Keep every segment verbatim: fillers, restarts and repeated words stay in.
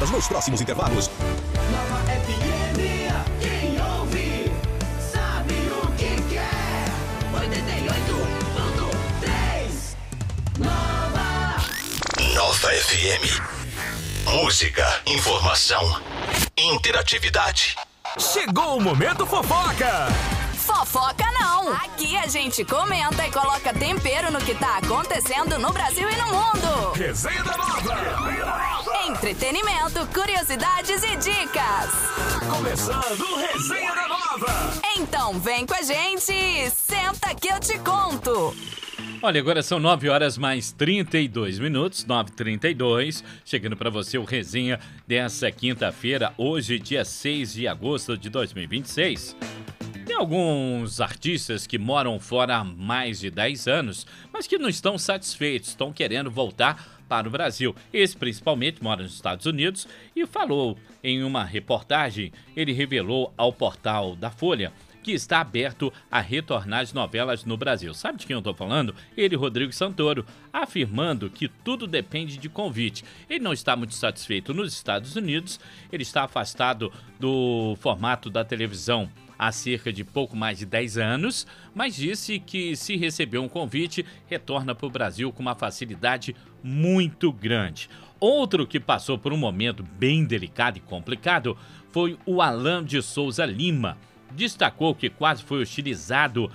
apenas nos próximos intervalos. Nova F M, quem ouve sabe o que quer. oitenta e oito ponto três. Nova. Nova F M. Música, informação, interatividade. Chegou o momento fofoca! Fofoca não! Aqui a gente comenta e coloca tempero no que tá acontecendo no Brasil e no mundo. Resenha da Nova! Entretenimento, curiosidades e dicas. Tá começando o Resenha da Nova! Então vem com a gente e senta que eu te conto. Olha, agora são nove horas mais trinta e dois minutos, nove e trinta e dois, chegando para você o Resenha dessa quinta-feira, hoje dia seis de agosto de dois mil e vinte e seis. Tem alguns artistas que moram fora há mais de dez anos, mas que não estão satisfeitos, estão querendo voltar para o Brasil. Esse principalmente mora nos Estados Unidos e falou em uma reportagem, ele revelou ao portal da Folha que está aberto a retornar às novelas no Brasil. Sabe de quem eu estou falando? Ele, Rodrigo Santoro, afirmando que tudo depende de convite. Ele não está muito satisfeito nos Estados Unidos, ele está afastado do formato da televisão há cerca de pouco mais de dez anos, mas disse que se receber um convite, retorna para o Brasil com uma facilidade muito grande. Outro que passou por um momento bem delicado e complicado foi o Alan de Souza Lima. Destacou que quase foi hostilizado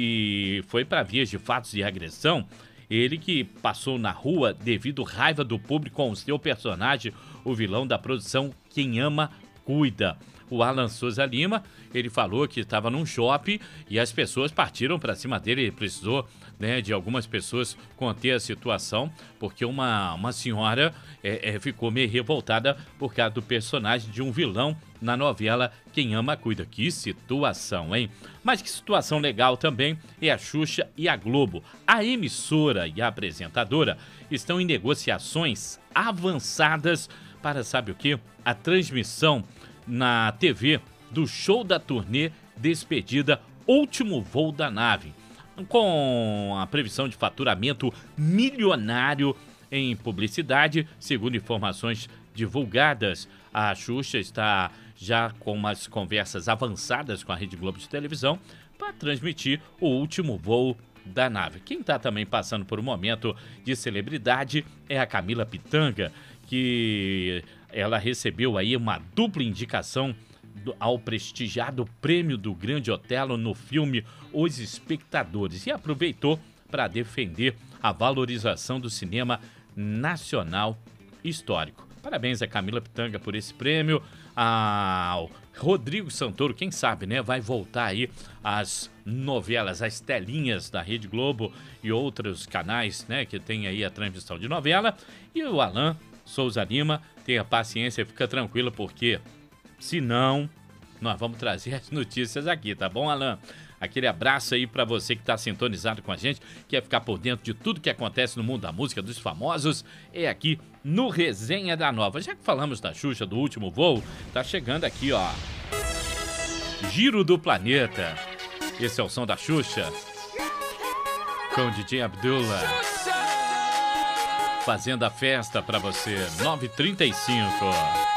e foi para vias de fatos de agressão. Ele que passou na rua devido à raiva do público com o seu personagem, o vilão da produção Quem Ama, Cuida. O Alan Souza Lima, ele falou que estava num shopping e as pessoas partiram para cima dele. Ele precisou, né, de algumas pessoas conter a situação, porque uma, uma senhora é, é, ficou meio revoltada por causa do personagem de um vilão na novela Quem Ama Cuida. Que situação, hein? Mas que situação legal também é a Xuxa e a Globo. A emissora e a apresentadora estão em negociações avançadas para, sabe o quê? A transmissão na T V do show da turnê Despedida, Último Voo da Nave, com a previsão de faturamento milionário em publicidade. Segundo informações divulgadas, a Xuxa está já com umas conversas avançadas com a Rede Globo de televisão para transmitir o Último Voo da Nave. Quem está também passando por um momento de celebridade é a Camila Pitanga, que ela recebeu aí uma dupla indicação do, ao prestigiado Prêmio do Grande Otelo no filme Os Espectadores e aproveitou para defender a valorização do cinema nacional histórico. Parabéns a Camila Pitanga por esse prêmio. Ao Rodrigo Santoro, quem sabe, né, vai voltar aí às novelas, às telinhas da Rede Globo e outros canais, né, que tem aí a transmissão de novela. E o Alan Souza Lima, tenha paciência, fica tranquilo, porque senão nós vamos trazer as notícias aqui, tá bom, Alan? Aquele abraço aí pra você que tá sintonizado com a gente, quer ficar por dentro de tudo que acontece no mundo da música, dos famosos, é aqui no Resenha da Nova. Já que falamos da Xuxa, do Último Voo, tá chegando aqui, ó, Giro do Planeta. Esse é o som da Xuxa, com o D J Abdullah, fazendo a festa pra você. nove e trinta e cinco.